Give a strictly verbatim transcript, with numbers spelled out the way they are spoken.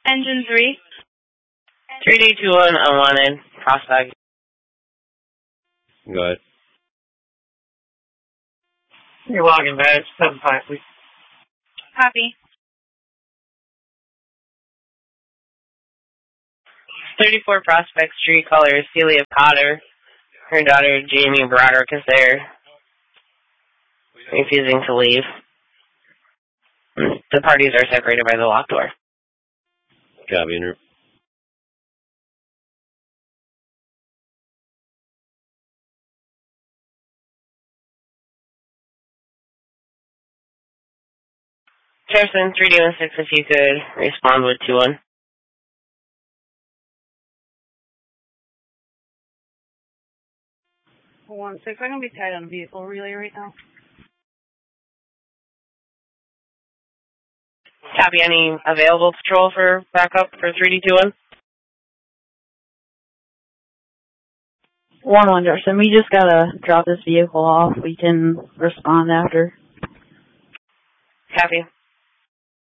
Engine three. three D two one unwanted, prospect. Go ahead. You're logging badge, seven five, please. Copy. thirty-four Prospect Street, caller Celia Potter. Her daughter Jamie Broderick is there, refusing to leave. The parties are separated by the locked door. Copy, inter. Jefferson, three D one six, if you could respond with two one. One six, I'm going to be tied on a vehicle relay right now. Copy, any available patrol for backup for three D two one? one one, Jefferson, we just gotta drop this vehicle off. We can respond after. Copy.